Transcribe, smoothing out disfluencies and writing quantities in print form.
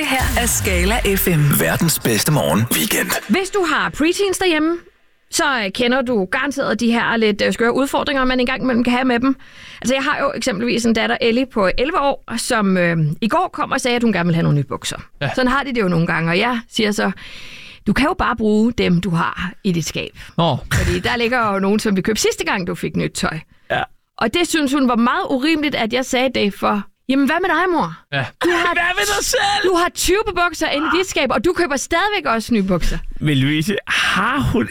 her er Skala FM. Verdens bedste morgen weekend. Hvis du har preteens derhjemme, så kender du garanteret de her lidt skøre udfordringer, man engang imellem kan have med dem. Altså, jeg har jo eksempelvis en datter, Ellie, på 11 år, som i går kom og sagde, at hun gerne vil have nogle nye bukser. Ja. Sådan har de det jo nogle gange, og jeg siger så, du kan jo bare bruge dem, du har i dit skab. Fordi der ligger jo nogen, som vi købte sidste gang, du fik nyt tøj. Ja. Og det synes hun var meget urimeligt, at jeg sagde det for... Jamen, hvad med dig, mor? Ja. Hvad med dig selv? Du har 20 bukser inde i dit skab, og du køber stadigvæk også nye bukser. Men Louise, har hun